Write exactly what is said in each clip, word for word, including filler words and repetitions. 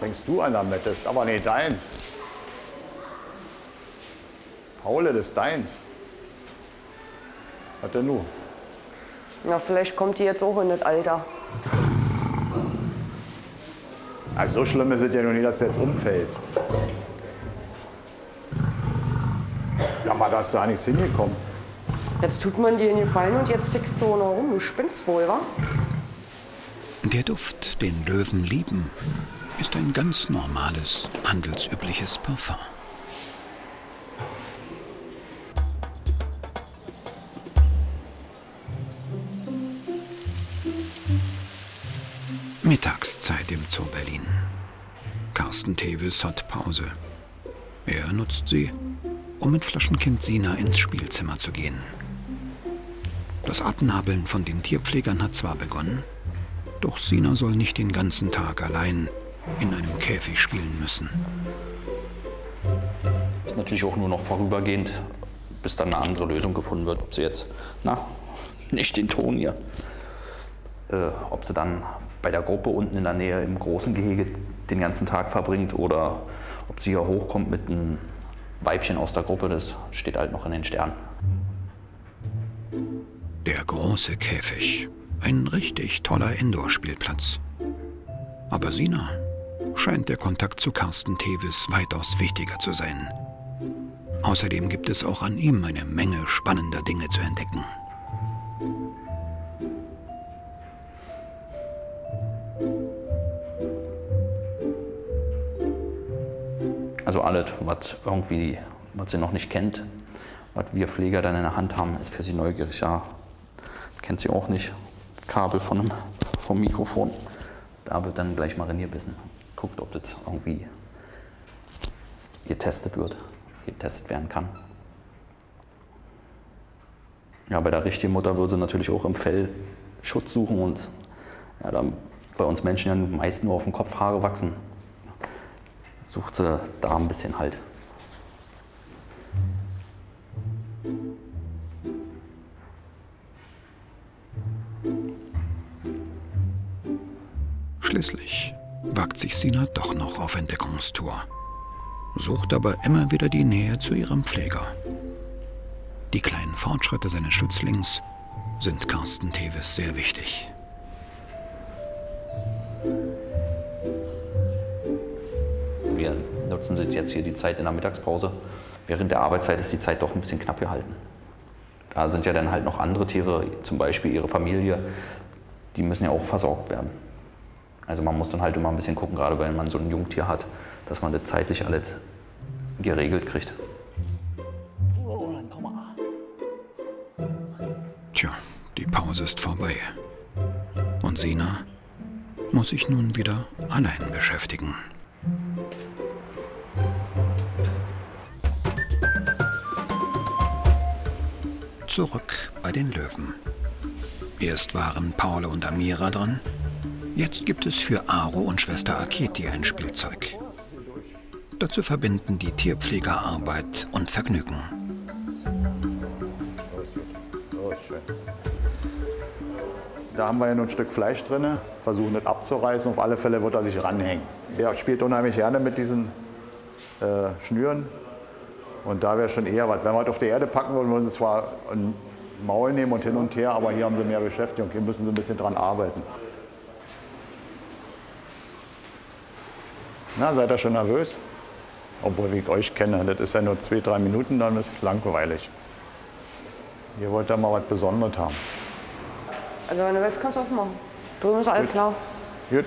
Fängst du an damit? Das ist aber nicht deins. Paul, das ist deins. Was denn nun? Na, vielleicht kommt die jetzt auch in das Alter. Also so schlimm ist es ja noch nie, dass du jetzt umfällst. Da mal, da hast du da nichts hingekommen. Jetzt tut man dir einen Gefallen und jetzt tickst du noch rum. Du spinnst wohl, wa? Der Duft, den Löwen lieben, ist ein ganz normales, handelsübliches Parfum. Mittagszeit im Zoo Berlin. Carsten Tevis hat Pause. Er nutzt sie, um mit Flaschenkind Sina ins Spielzimmer zu gehen. Das Abnabeln von den Tierpflegern hat zwar begonnen, doch Sina soll nicht den ganzen Tag allein in einem Käfig spielen müssen. Ist natürlich auch nur noch vorübergehend, bis dann eine andere Lösung gefunden wird. Ob sie jetzt, na, nicht den Ton hier, äh, ob sie dann bei der Gruppe unten in der Nähe im großen Gehege den ganzen Tag verbringt oder ob sie hier hochkommt mit einem Weibchen aus der Gruppe, das steht halt noch in den Sternen. Der große Käfig, ein richtig toller Indoor-Spielplatz. Aber Sina scheint der Kontakt zu Carsten Tevis weitaus wichtiger zu sein. Außerdem gibt es auch an ihm eine Menge spannender Dinge zu entdecken. Also alles, was irgendwie, was sie noch nicht kennt, was wir Pfleger dann in der Hand haben, ist für sie neugierig. Ja, kennt sie auch nicht. Kabel von einem, vom Mikrofon. Da wird dann gleich mal reingebissen. Guckt, ob das irgendwie getestet wird, getestet werden kann. Ja, bei der richtigen Mutter würde sie natürlich auch im Fell Schutz suchen und ja, da bei uns Menschen ja meist nur auf dem Kopf Haare wachsen. Sucht sie da ein bisschen Halt. Schließlich wagt sich Sina doch noch auf Entdeckungstour, sucht aber immer wieder die Nähe zu ihrem Pfleger. Die kleinen Fortschritte seines Schützlings sind Carsten Tevis sehr wichtig. Wir nutzen jetzt hier die Zeit in der Mittagspause. Während der Arbeitszeit ist die Zeit doch ein bisschen knapp gehalten. Da sind ja dann halt noch andere Tiere, zum Beispiel ihre Familie, die müssen ja auch versorgt werden. Also man muss dann halt immer ein bisschen gucken, gerade wenn man so ein Jungtier hat, dass man das zeitlich alles geregelt kriegt. Tja, die Pause ist vorbei. Und Sina muss sich nun wieder allein beschäftigen. Zurück bei den Löwen. Erst waren Paula und Amira dran. Jetzt gibt es für Aro und Schwester Aketi ein Spielzeug. Dazu verbinden die Tierpfleger Arbeit und Vergnügen. Da haben wir ja nur ein Stück Fleisch drin, versuchen das abzureißen. Auf alle Fälle wird er sich ranhängen. Der spielt unheimlich gerne mit diesen äh, Schnüren. Und da wäre schon eher was. Wenn wir es auf die Erde packen würden, würden sie zwar ein Maul nehmen und hin und her, aber hier haben sie mehr Beschäftigung. Hier müssen sie ein bisschen dran arbeiten. Na, seid ihr schon nervös? Obwohl, wie ich euch kenne, das ist ja nur zwei, drei Minuten, dann ist es langweilig. Ihr wollt da mal was Besonderes haben. Also wenn du willst, kannst du aufmachen. Drüben ist alles klar. Gut.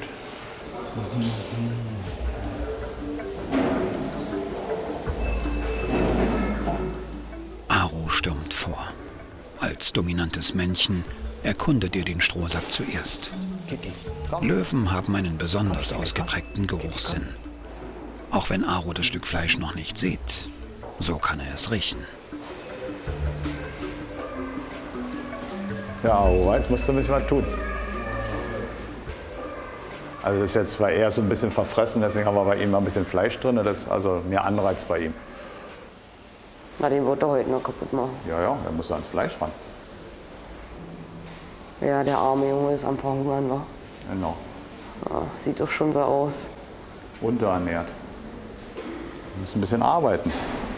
Aro stürmt vor. Als dominantes Männchen erkundet ihr den Strohsack zuerst. Löwen haben einen besonders ausgeprägten Geruchssinn. Auch wenn Aro das Stück Fleisch noch nicht sieht, so kann er es riechen. Ja, Aro, jetzt musst du ein bisschen was tun. Also das ist jetzt zwar eher so ein bisschen verfressen, deswegen haben wir bei ihm mal ein bisschen Fleisch drin. Das ist also mehr Anreiz bei ihm. Na, den wird er heute noch kaputt machen. Ja, ja, er muss ans Fleisch ran. Ja, der arme Junge ist am Verhungern, wa? Genau. Ja, sieht doch schon so aus. unterernährt. Wir müssen ein bisschen arbeiten.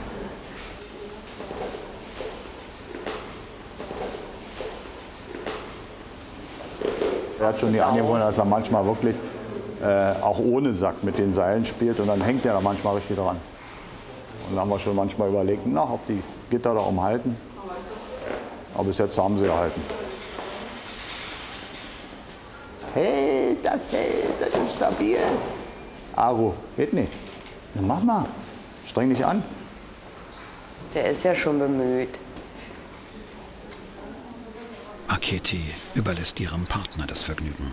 Er hat schon die Angewohnheit, dass er manchmal wirklich äh, auch ohne Sack mit den Seilen spielt und dann hängt er da manchmal richtig dran. Und da haben wir schon manchmal überlegt, na, ob die Gitter da umhalten. Aber bis jetzt haben sie erhalten. Hey, das hält, das ist stabil. Aro, geht nicht. Na, mach mal, streng dich an. Der ist ja schon bemüht. Aketi überlässt ihrem Partner das Vergnügen.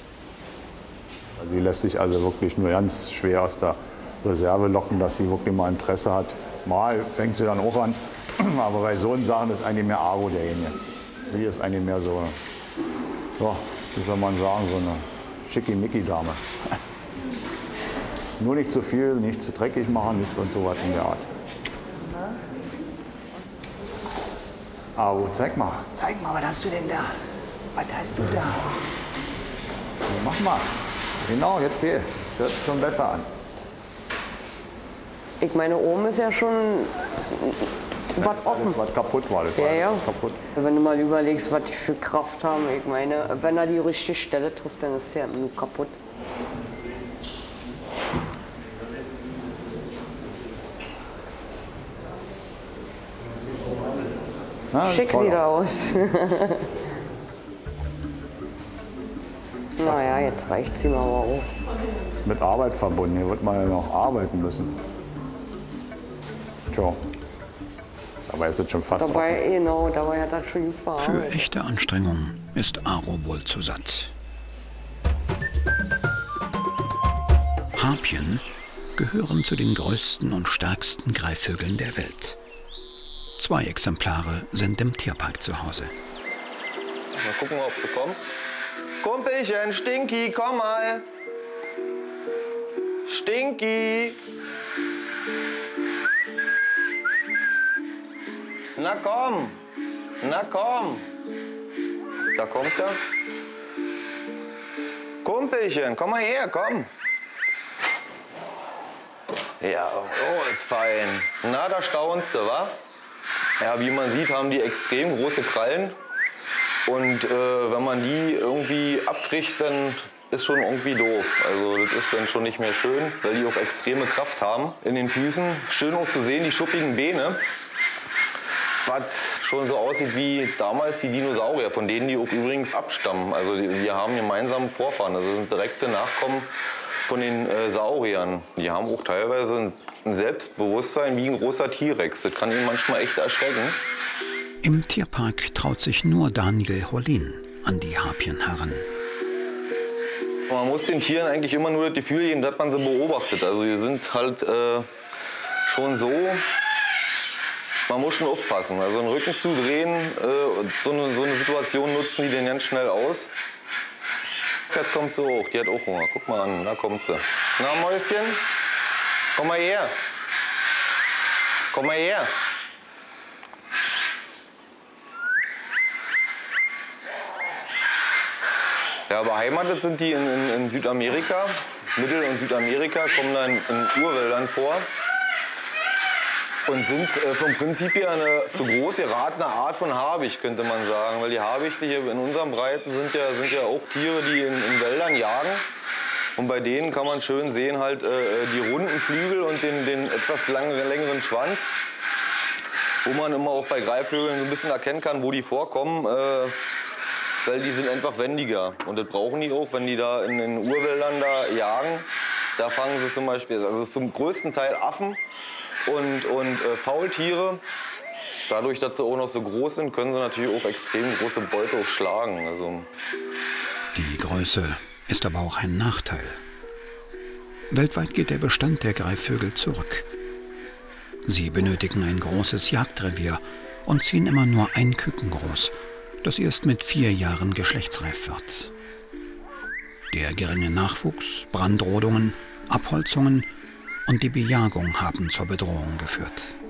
Sie lässt sich also wirklich nur ganz schwer aus der Reserve locken, dass sie wirklich mal Interesse hat. Mal fängt sie dann auch an, aber bei so Sachen ist eigentlich mehr Aro derjenige. Sie ist eigentlich mehr so, so wie soll man sagen, so eine Schickimicki-Dame. Nur nicht zu viel, nicht zu dreckig machen, nichts und so was in der Art. Aro, zeig mal, zeig mal, was hast du denn da? Was hast du da? Ja, mach mal. Genau, jetzt hier. Das hört sich schon besser an. Ich meine, oben ist ja schon was offen. Was kaputt war, das Ja, war ja. kaputt. Wenn du mal überlegst, was die für Kraft haben, ich meine, wenn er die richtige Stelle trifft, dann ist es ja nur kaputt. Na, Schick toll sieht er aus. aus. Naja, jetzt reicht sie mal aber auch. Ist mit Arbeit verbunden. Hier wird man ja noch arbeiten müssen. Tja. Aber ist jetzt schon fast Dabei, offen. genau, dabei hat er schon gut Für bearbeitet. echte Anstrengung ist Aro wohl zu satt. Harpyen gehören zu den größten und stärksten Greifvögeln der Welt. Zwei Exemplare sind im Tierpark zu Hause. Mal gucken, ob sie kommen. Kumpelchen, Stinky, komm mal. Stinky. Na komm. Na komm. Da kommt er. Kumpelchen, komm mal her, komm. Ja, oh, ist fein. Na, da staunst du, wa? Ja, wie man sieht, haben die extrem große Krallen. Und äh, wenn man die irgendwie abkriegt, dann ist schon irgendwie doof. Also das ist dann schon nicht mehr schön, weil die auch extreme Kraft haben in den Füßen. Schön auch zu sehen, die schuppigen Beine. Was schon so aussieht wie damals die Dinosaurier, von denen die auch übrigens abstammen. Also die, wir haben gemeinsame Vorfahren, also sind direkte Nachkommen von den äh, Sauriern. Die haben auch teilweise ein, ein Selbstbewusstsein wie ein großer T-Rex. Das kann ihn manchmal echt erschrecken. Im Tierpark traut sich nur Daniel Hollin an die Harpyen heran. Man muss den Tieren eigentlich immer nur das Gefühl geben, dass man sie beobachtet. Also die sind halt äh, schon so, man muss schon aufpassen. Also den Rücken zu drehen, äh, so, eine, so eine Situation nutzen die den ganz schnell aus. Jetzt kommt sie hoch, die hat auch Hunger. Guck mal an, da kommt sie. Na Mäuschen, komm mal her. Komm mal her. Ja, beheimatet sind die in, in, in Südamerika, Mittel- und Südamerika, kommen dann in Urwäldern vor und sind äh, vom Prinzip her eine zu groß geratene Art von Habicht, könnte man sagen. Weil die Habichte hier in unseren Breiten sind ja, sind ja auch Tiere, die in, in Wäldern jagen. Und bei denen kann man schön sehen, halt äh, die runden Flügel und den, den etwas lang, längeren Schwanz, wo man immer auch bei Greifvögeln so ein bisschen erkennen kann, wo die vorkommen. Äh, Weil die sind einfach wendiger und das brauchen die auch, wenn die da in den Urwäldern da jagen. Da fangen sie zum Beispiel, also zum größten Teil Affen und, und äh, Faultiere. Dadurch, dass sie auch noch so groß sind, können sie natürlich auch extrem große Beute auch schlagen. Also Die Größe ist aber auch ein Nachteil. Weltweit geht der Bestand der Greifvögel zurück. Sie benötigen ein großes Jagdrevier und ziehen immer nur ein Küken groß, das erst mit vier Jahren geschlechtsreif wird. Der geringe Nachwuchs, Brandrodungen, Abholzungen und die Bejagung haben zur Bedrohung geführt.